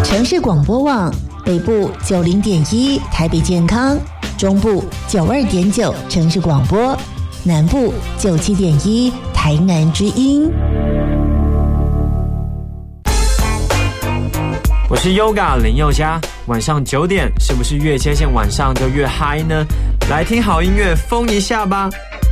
城市广播网北部90.1台北健康，中部92.9城市广播，南部97.1台南之音。 我是 Yoga 林宥嘉，晚上9点是不是越接近晚上就越嗨呢？来听好音乐疯一下吧。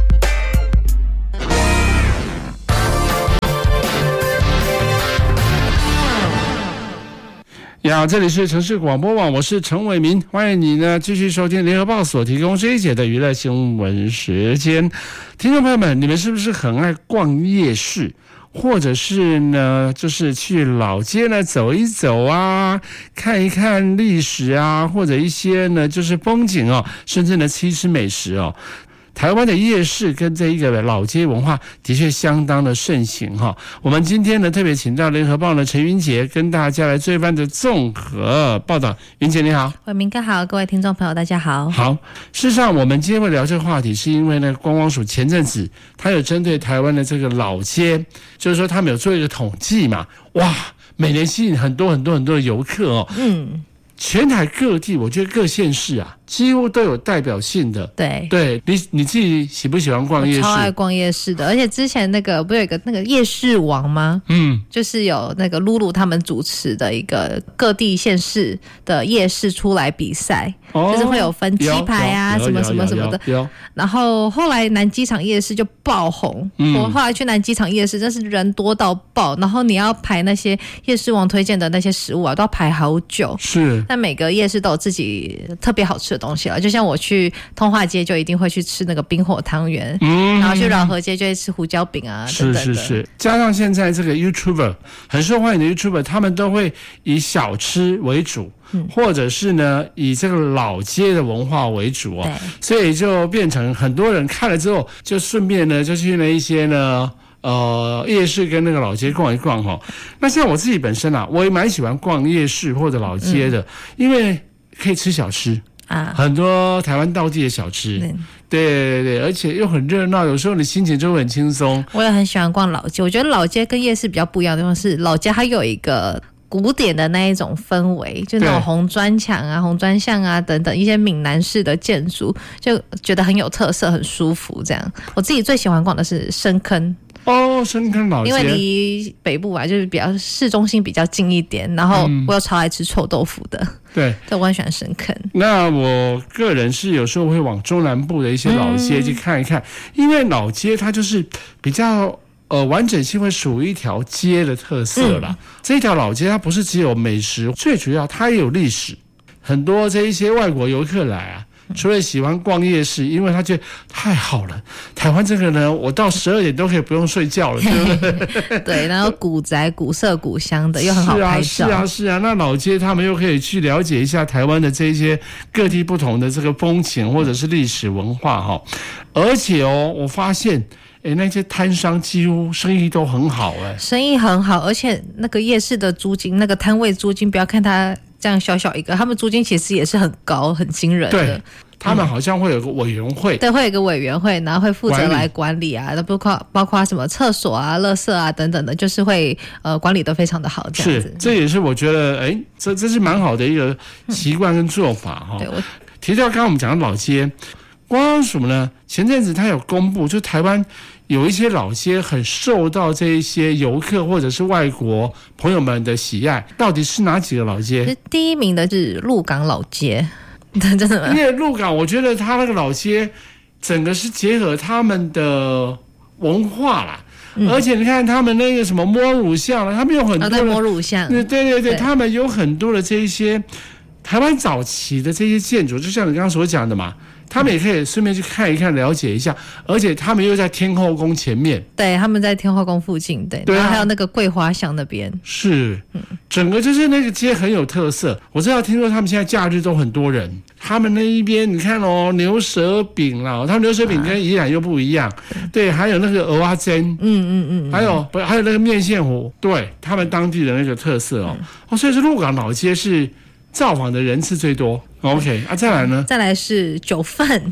这里是城市广播网，我是陈伟民，欢迎你呢继续收听联合报所提供这一节的娱乐新闻时间。听众朋友们，你们是不是很爱逛夜市？或者是呢，就是去老街呢走一走啊，看一看历史啊，或者一些呢就是风景哦，甚至呢吃一吃美食哦。台湾的夜市跟这一个老街文化的确相当的盛行哈。我们今天呢特别请到联合报的陈云杰跟大家来做一番的综合报道。云杰你好。 伟民哥好，各位听众朋友大家好。 好，事实上我们今天会聊这个话题是因为呢观光署前阵子他有针对台湾的这个老街，就是说他们有做一个统计嘛，哇，每年吸引很多的游客哦。全台各地我觉得各县市啊几乎都有代表性的。对，你自己喜不喜欢逛夜市？ 我超爱逛夜市的，而且之前那个不是有一个那个夜市王吗？就是有那个露露他们主持的一个各地县市的夜市出来比赛，就是会有分鸡排啊什么什么什么的。然后后来南机场夜市就爆红，我后来去南机场夜市真是人多到爆，然后你要排那些夜市王推荐的那些食物啊，都要排好久。 是， 但每个夜市都有自己特别好吃的东西了，就像我去通化街就一定会去吃那个冰火汤圆，然后去饶河街就会吃胡椒饼啊等等的。 是，加上现在这个 YouTuber 很受欢迎的 YouTuber， 他们都会以小吃为主，或者是呢以这个老街的文化为主哦，所以就变成很多人看了之后，就顺便呢就去了一些呢夜市跟那个老街逛一逛哦。那像我自己本身啊，我也蛮喜欢逛夜市或者老街的，因为可以吃小吃啊，很多台湾道地的小吃。对，而且又很热闹，有时候你心情就会很轻松。 我也很喜欢逛老街，我觉得老街跟夜市比较不一样的地方是，老街它有一个古典的那一种氛围，就那种红砖墙啊、红砖巷啊等等一些闽南式的建筑，就觉得很有特色、很舒服。这样，我自己最喜欢逛的是深坑。 深坑老街， 因为离北部啊，就是比较市中心比较近一点，然后我又超爱吃臭豆腐的。对，我很喜欢深坑。 那我个人是有时候会往中南部的一些老街去看一看，因为老街它就是比较完整性会属于一条街的特色啦。这一条老街它不是只有美食，最主要它也有历史。很多这一些外国游客来啊，除了喜欢逛夜市，因为他觉得太好了，台湾这个呢，我到12点都可以不用睡觉了，对不对？ 对，然后古宅、古色、古香的，又很好拍照。 是啊，那老街他们又可以去了解一下台湾的这些各地不同的这个风情或者是历史文化哈。而且我发现。那些摊商几乎生意都很好生意很好，而且那个夜市的租金，那个摊位租金，不要看它这样小小一个，他们租金其实也是很高、很惊人的。对， 他们好像会有个委员会， 对，会有一个委员会，然后会负责来管理啊，包括什么厕所啊、垃圾啊等等的，就是会管理得非常的好，这样子。这也是我觉得，这是蛮好的一个习惯跟做法哈。对，我提到刚刚我们讲的老街。观光署呢，前阵子他有公布，就台湾有一些老街很受到这一些游客或者是外国朋友们的喜爱，到底是哪几个老街？ 第一名的是鹿港老街，真的吗？ 因为鹿港，我觉得他那个老街整个是结合他们的文化啦。而且你看他们那个什么摸乳巷他们有很多的摸乳巷， 对，他们有很多的这一些台湾早期的这些建筑，就像你刚刚所讲的嘛。他们也可以顺便去看一看、了解一下，而且他们又在天后宫前面。 对，他们在天后宫附近，对，然后还有那个桂花巷那边。 是，整个就是那个街很有特色。我知道，听说他们现在假日都很多人。他们那一边你看牛舌饼啦，他们牛舌饼跟宜兰又不一样。对，还有那个蚵仔煎，还有那个面线糊，对他们当地的那个特色所以说鹿港老街是造访的人次最多。OK 再来呢？ 再来是九份。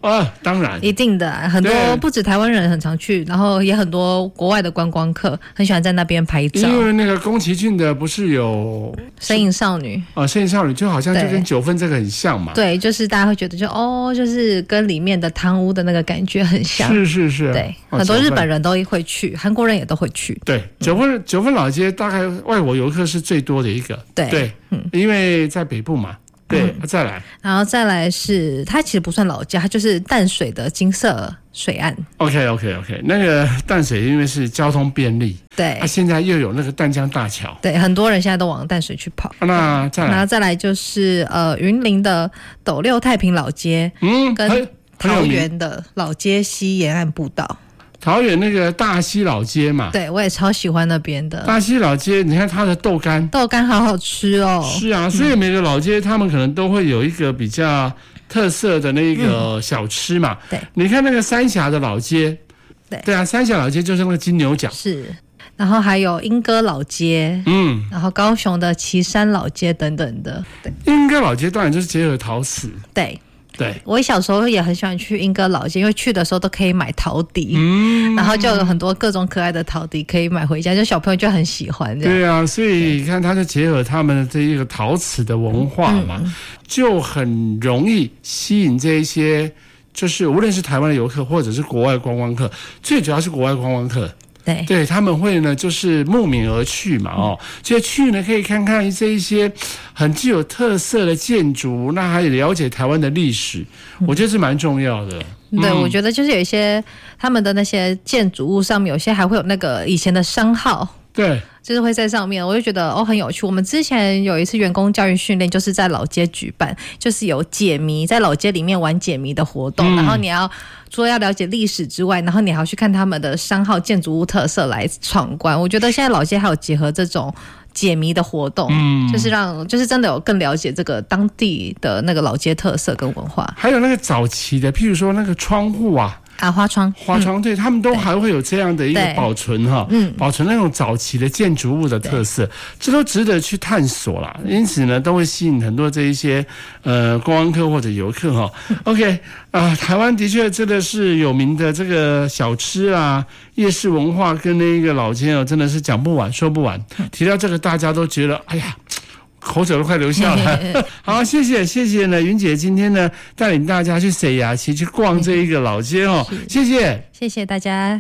当然一定的，很多不止台湾人很常去，然后也很多国外的观光客很喜欢在那边拍照。 因为那个宫崎骏的不是有神隐少女神隐少女就好像就跟九份这个很像嘛。 对，就是大家会觉得就是跟里面的汤屋的那个感觉很像。 是， 对，很多日本人都会去，韩国人也都会去。 对，九份老街大概外国游客是最多的一个。对，因为在北部嘛。对，再来， 然后再来是它其实不算老街，它就是淡水的金色水岸。 OK， 那个淡水因为是交通便利， 对， 现在又有那个淡江大桥， 对，很多人现在都往淡水去跑。 那再来， 然后再来就是云林的斗六太平老街，跟桃园的老街西沿岸步道。 桃园那个大溪老街嘛， 对，我也超喜欢那边的大溪老街。你看它的豆干好好吃哦。 是啊，所以每个老街他们可能都会有一个比较特色的那个小吃嘛。 对， 你看那个三峡的老街，对啊，三峡老街就是那个金牛角。 是，然后还有莺歌老街，然后高雄的旗山老街等等的。对， 莺歌老街当然就是结合陶瓷。 对，我小时候也很喜欢去莺歌老街，因为去的时候都可以买陶笛，然后就有很多各种可爱的陶笛可以买回家，就小朋友就很喜欢这样。 对啊，所以你看，它就结合他们的这一个陶瓷的文化嘛，就很容易吸引这一些，就是无论是台湾的游客或者是国外观光客，最主要是国外观光客。对，他们会呢，就是慕名而去嘛，就去呢可以看看这一些很具有特色的建筑，那还了解台湾的历史，我觉得是蛮重要的。 对，我觉得就是有一些他们的那些建筑物上面，有些还会有那个以前的商号。 对， 就是会在上面，我就觉得很有趣。我们之前有一次员工教育训练，就是在老街举办，就是有解谜，在老街里面玩解谜的活动，然后你要除了要了解历史之外，然后你还要去看他们的商号、建筑物特色来闯关。我觉得现在老街还有结合这种解谜的活动，就是真的有更了解这个当地的那个老街特色跟文化。 还有那个早期的，譬如说那个窗户啊， 花窗， 对，他们都还会有这样的一个保存保存那种早期的建筑物的特色，这都值得去探索啦。因此呢，都会吸引很多这一些观光客或者游客OK 台湾的确真的是有名的这个小吃啊、夜市文化跟那个老街真的是讲不完说不完。提到这个，大家都觉得哎呀，口水都快流下来。好，谢谢呢，云姐今天呢带领大家去洗牙期去逛这一个老街谢谢大家。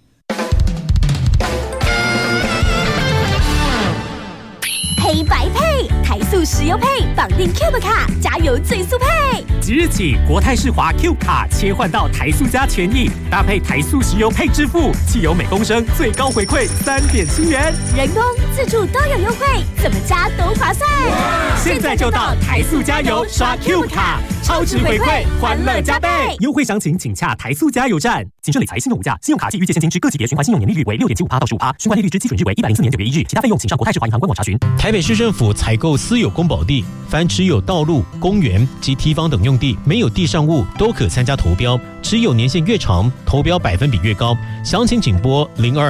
黑白配，台塑石油配，绑定 Cube 卡，加油最速配。 即日起，国泰世华 Cube 卡切换到台塑加权益，搭配台塑石油配支付，汽油每公升最高回馈3.7元， 人工、自助都有优惠，怎么加都划算。 现在就到台塑加油刷 Cube 卡，超值回馈，欢乐加倍。优惠详情请洽台塑加油站。谨慎理财，信用无价，信用卡及预借现金之各级别循环信用年利率为6.75%到15%，循环利率之基准日为104年9月1日，其他费用请上国泰世华银行官网查询。 台北市政府采购私有公保地，凡持有道路、公园及堤防等用地没有地上物都可参加投标，持有年限越长，投标百分比越高。详情请拨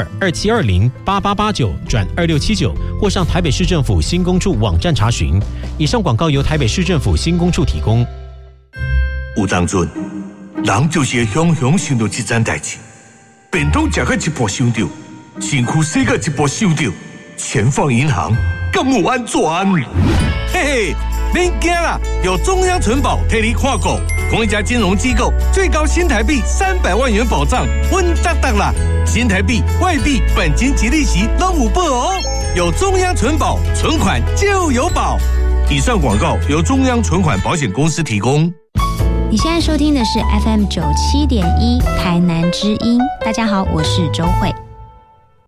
02-2720-8889-2679或上台北市政府新工处网站查询。以上广告由台北市政府新工处提供。 有当阵，人就是会雄雄想到这件代志，便当吃到一半想到，身躯洗到一半想到，钱放银行敢有安全？嘿嘿，别惊啦，有中央存保替你看顾，同一家金融机构最高新台币300万元保障，稳当当啦！新台币、外币、本金及利息都有保哦。有中央存保，存款就有保。以上广告由中央存款保险公司提供。 你现在收听的是 FM 97.1台南之音。大家好，我是周慧。